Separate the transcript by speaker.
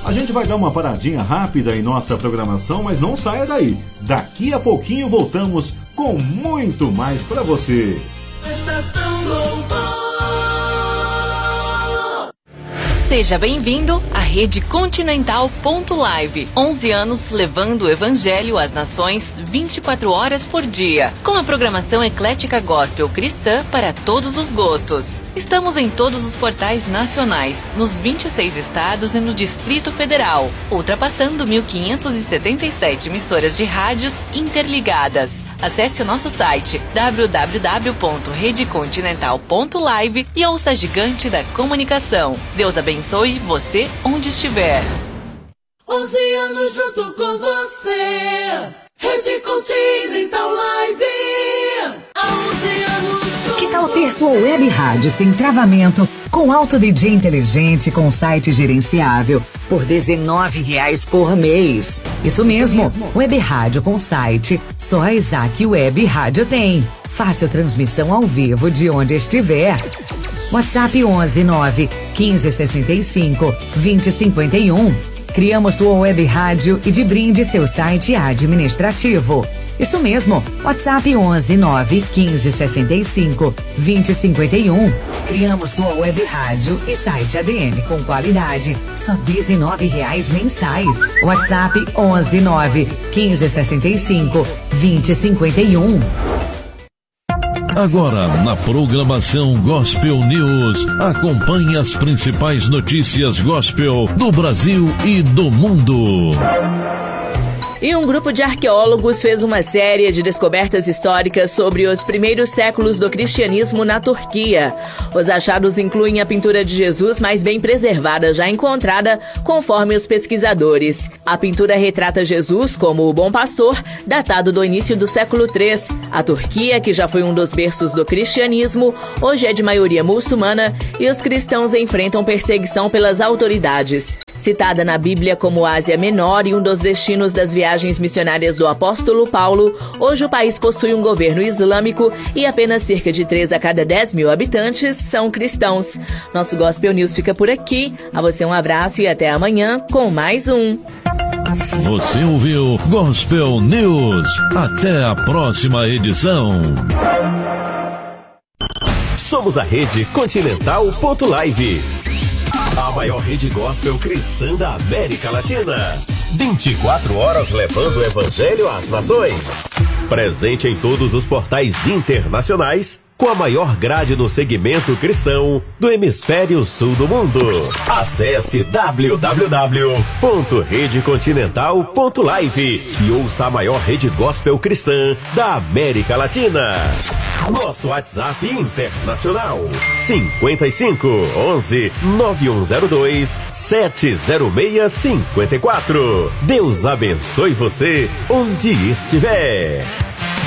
Speaker 1: A gente vai dar uma paradinha rápida em nossa programação, mas não saia daí. Daqui a pouquinho voltamos com muito mais para você.
Speaker 2: Estação Louvor.
Speaker 3: Seja bem-vindo à Rede Continental Live. 11 anos levando o Evangelho às nações 24 horas por dia, com a programação eclética gospel cristã para todos os gostos. Estamos em todos os portais nacionais, nos 26 estados e no Distrito Federal, ultrapassando 1.577 emissoras de rádios interligadas. Acesse o nosso site www.redecontinental.live e ouça a gigante da comunicação. Deus abençoe você onde estiver.
Speaker 2: 11 anos junto com você. Rede Continental Live. Há 11 anos com
Speaker 4: Que tal ter sua web rádio sem travamento, com alto DJ inteligente, com site gerenciável, por R$19 por mês? Isso mesmo, web rádio com site, só a Isaac Web Rádio tem. Fácil transmissão ao vivo de onde estiver. WhatsApp 11 9 15 65 20 51. Criamos sua web rádio e de brinde seu site administrativo. Isso mesmo, WhatsApp 11 9 15 65 20 51. Criamos sua web rádio e site ADM com qualidade, só R$19 mensais. WhatsApp 11 9 15 65 20 51.
Speaker 5: Agora, na programação Gospel News, acompanhe as principais notícias gospel do Brasil e do mundo.
Speaker 6: E um grupo de arqueólogos fez uma série de descobertas históricas sobre os primeiros séculos do cristianismo na Turquia. Os achados incluem a pintura de Jesus mais bem preservada já encontrada, conforme os pesquisadores. A pintura retrata Jesus como o bom pastor, datado do início do século III. A Turquia, que já foi um dos berços do cristianismo, hoje é de maioria muçulmana e os cristãos enfrentam perseguição pelas autoridades. Citada na Bíblia como Ásia Menor e um dos destinos das viagens missionárias do apóstolo Paulo, hoje o país possui um governo islâmico e apenas cerca de 3 a cada 10 mil habitantes são cristãos. Nosso Gospel News fica por aqui. A você um abraço e até amanhã com mais um.
Speaker 5: Você ouviu Gospel News. Até a próxima edição.
Speaker 7: Somos a Rede Continental.live. A maior rede gospel cristã da América Latina. 24 horas levando o Evangelho às nações. Presente em todos os portais internacionais, com a maior grade no segmento cristão do hemisfério sul do mundo. Acesse www.redecontinental.live e ouça a maior rede gospel cristã da América Latina. Nosso WhatsApp internacional 55 11 9102 70654. Deus abençoe você onde estiver.